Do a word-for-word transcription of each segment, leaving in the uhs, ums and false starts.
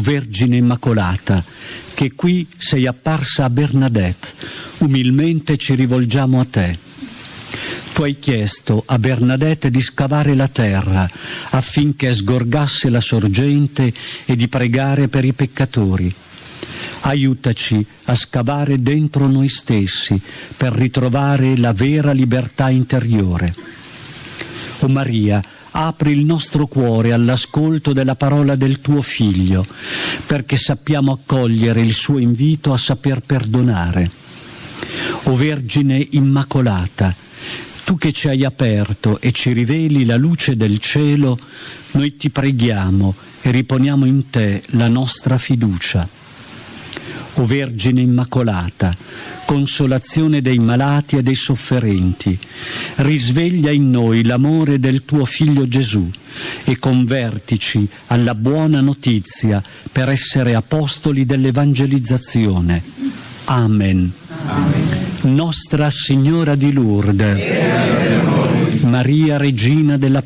Vergine Immacolata, che qui sei apparsa a Bernadette, umilmente ci rivolgiamo a te. Tu hai chiesto a Bernadette di scavare la terra affinché sgorgasse la sorgente e di pregare per i peccatori. Aiutaci a scavare dentro noi stessi per ritrovare la vera libertà interiore. O Maria, apri il nostro cuore all'ascolto della parola del tuo Figlio, perché sappiamo accogliere il suo invito a saper perdonare. O Vergine Immacolata, tu che ci hai aperto e ci riveli la luce del cielo, noi ti preghiamo e riponiamo in te la nostra fiducia. O Vergine Immacolata, consolazione dei malati e dei sofferenti, risveglia in noi l'amore del tuo Figlio Gesù e convertici alla buona notizia per essere apostoli dell'evangelizzazione. Amen. Amen. Nostra Signora di Lourdes, Maria Regina della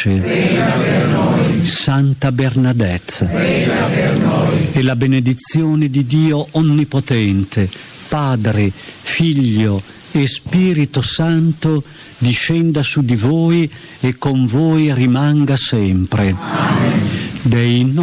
Pace, Santa Bernadette, e la benedizione di Dio Onnipotente, Padre, Figlio e Spirito Santo, discenda su di voi e con voi rimanga sempre. Amen. Dei